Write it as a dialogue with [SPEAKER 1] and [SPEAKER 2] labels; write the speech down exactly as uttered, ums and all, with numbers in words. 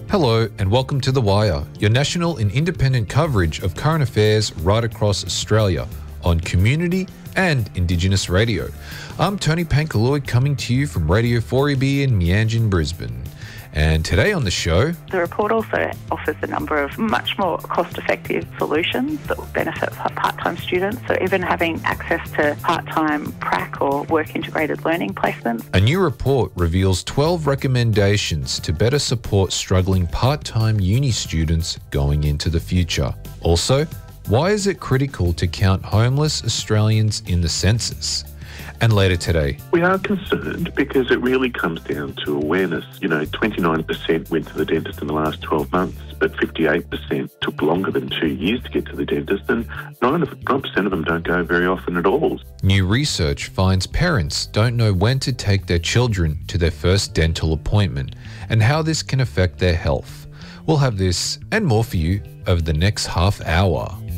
[SPEAKER 1] Hello and welcome to The Wire, your national and independent coverage of current affairs right across Australia on community and Indigenous radio. I'm Tony Pankaloi coming to you from Radio four E B in Meanjin, Brisbane. And today on the show...
[SPEAKER 2] The report also offers a number of much more cost-effective solutions that will benefit part-time students, so even having access to part-time prac or work-integrated learning placements.
[SPEAKER 1] A new report reveals twelve recommendations to better support struggling part-time uni students going into the future. Also, why is it critical to count homeless Australians in the census? And later today,
[SPEAKER 3] we are concerned because it really comes down to awareness. You know, twenty-nine percent went to the dentist in the last twelve months, but fifty-eight percent took longer than two years to get to the dentist, and nine percent of them don't go very often at all.
[SPEAKER 1] New research finds parents don't know when to take their children to their first dental appointment and how this can affect their health. We'll have this and more for you over the next half hour.